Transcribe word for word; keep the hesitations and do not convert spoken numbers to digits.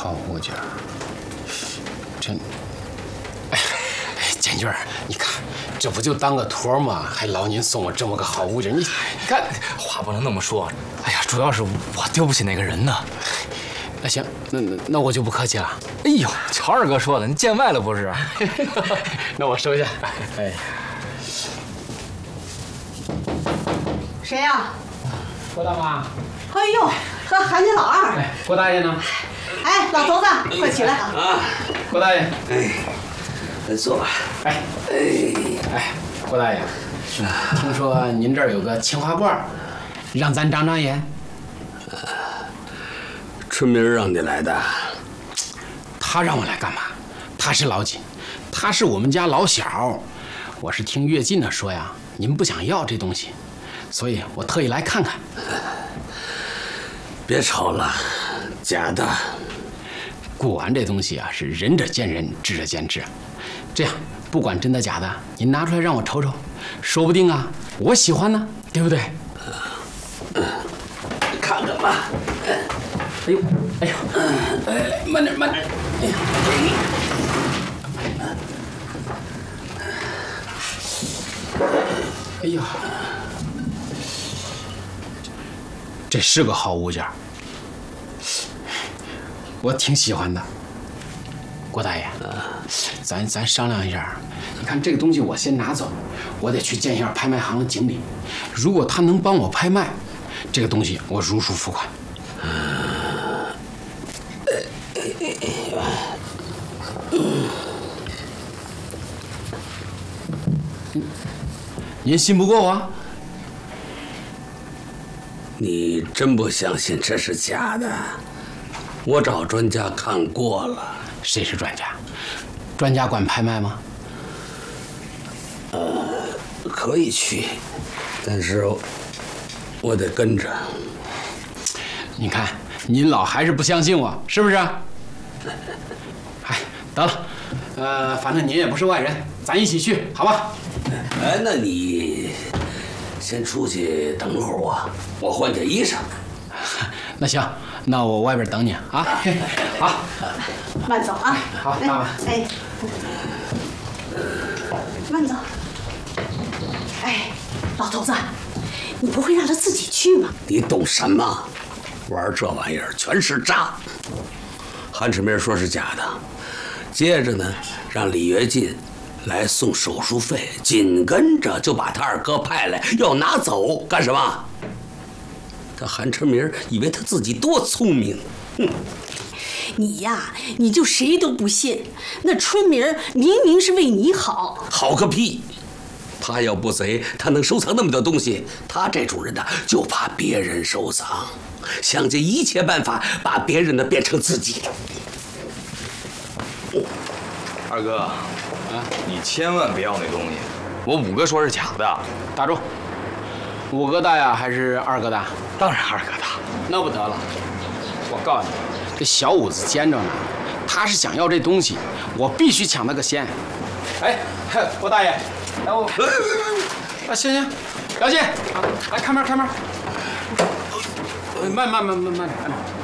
好物件，真……哎，建军，你看，这不就当个托吗？还劳您送我这么个好物件，你你看， 话不能那么说。哎呀，主要是我丢不起那个人呢。 那行，那那那我就不客气了。 哎呦，乔二哥说的，你见外了不是？ 那我收下。哎。 谁呀？ 郭大妈。 哎呦，和喊你老二。 哎，郭大爷呢？ 哎，老头子，快起来啊！ 啊，郭大爷。 哎，来坐吧。 哎，哎，哎，郭大爷，听说您这儿有个青花罐，让咱长长眼。 春明让你来的。 他让我来干嘛？他是老几？他是我们家老小。我是听跃进的说呀。 您不想要这东西，所以我特意来看看。 别吵了，假的。 古玩这东西啊，是仁者见仁，智者见智。这样，不管真的假的，您拿出来让我瞅瞅，说不定啊，我喜欢呢，对不对？ 嗯，看看吧。 哎呦，哎呦，哎，慢点，慢点。哎呀，哎呀，这是个好物件，我挺喜欢的。郭大爷，咱咱商量一下，你看这个东西我先拿走，我得去见一下拍卖行的经理，如果他能帮我拍卖，这个东西我如数付款。您信不过我？ 你真不相信这是假的？我找专家看过了。 谁是专家？专家管拍卖吗？ 呃，可以去，但是我得跟着。 你看，您老还是不相信我，是不是？哎，得了，呃，反正您也不是外人，咱一起去，好吧？ 哎，那你先出去等会儿我，我换件衣裳。 那行，那我外边等你啊。好， 慢走啊。 好，大妈。 哎，慢走。哎，老头子，你不会让他自己去吗？ 你懂什么？玩这玩意儿全是诈。韩志明说是假的，接着呢，让李跃进 来送手术费，紧跟着就把他二哥派来要拿走，干什么？他韩成明以为他自己多聪明，哼！ 你呀，你就谁都不信。那春明明明是为你好， 好个屁！他要不贼，他能收藏那么多东西？他这种人呢，就怕别人收藏，想尽一切办法把别人的变成自己的。 二哥。 啊！你千万别要那东西，我五哥说是假的。 打住！五哥大呀，还是二哥大？ 当然二哥大。 那不得了！我告诉你，这小五子奸着呢，他是想要这东西，我必须抢他个先。哎，郭大爷，来我……啊，行行，姚进，啊，来看门看门。慢慢慢慢慢点慢点。